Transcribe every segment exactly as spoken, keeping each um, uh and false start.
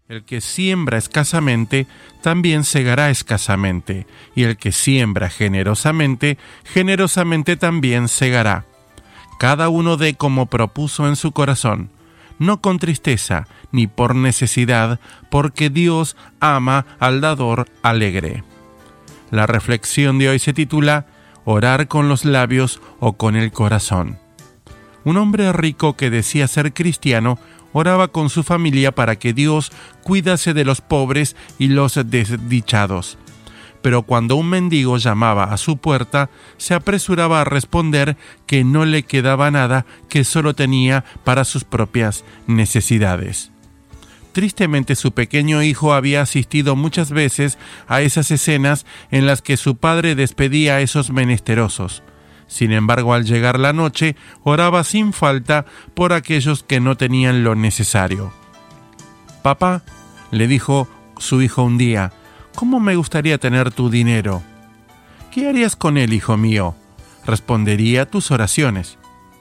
El que siembra escasamente, también segará escasamente, y el que siembra generosamente, generosamente también segará. Cada uno dé como propuso en su corazón, no con tristeza, ni por necesidad, porque Dios ama al dador alegre. La reflexión de hoy se titula Orar con los labios o con el corazón. Un hombre rico que decía ser cristiano oraba con su familia para que Dios cuidase de los pobres y los desdichados. Pero cuando un mendigo llamaba a su puerta, se apresuraba a responder que no le quedaba nada, que solo tenía para sus propias necesidades. Tristemente, su pequeño hijo había asistido muchas veces a esas escenas en las que su padre despedía a esos menesterosos. Sin embargo, al llegar la noche, oraba sin falta por aquellos que no tenían lo necesario. «Papá», le dijo su hijo un día, «¿cómo me gustaría tener tu dinero?» «¿Qué harías con él, hijo mío?» «Respondería tus oraciones».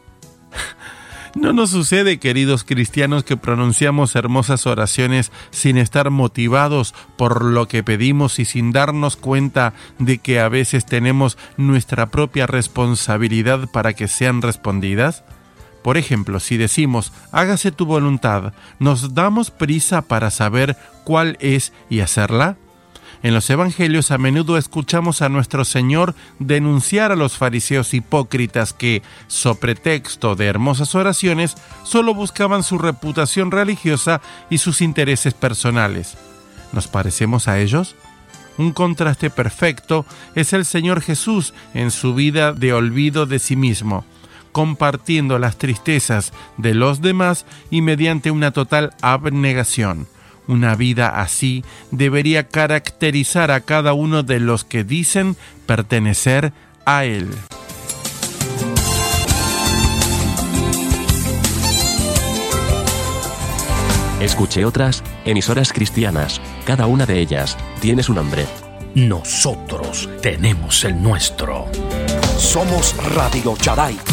¿No nos sucede, queridos cristianos, que pronunciamos hermosas oraciones sin estar motivados por lo que pedimos y sin darnos cuenta de que a veces tenemos nuestra propia responsabilidad para que sean respondidas? Por ejemplo, si decimos, hágase tu voluntad, ¿nos damos prisa para saber cuál es y hacerla? En los evangelios a menudo escuchamos a nuestro Señor denunciar a los fariseos hipócritas que, so pretexto de hermosas oraciones, solo buscaban su reputación religiosa y sus intereses personales. ¿Nos parecemos a ellos? Un contraste perfecto es el Señor Jesús en su vida de olvido de sí mismo, compartiendo las tristezas de los demás y mediante una total abnegación. Una vida así debería caracterizar a cada uno de los que dicen pertenecer a Él. Escuche otras emisoras cristianas. Cada una de ellas tiene su nombre. Nosotros tenemos el nuestro. Somos Radio Shaddai.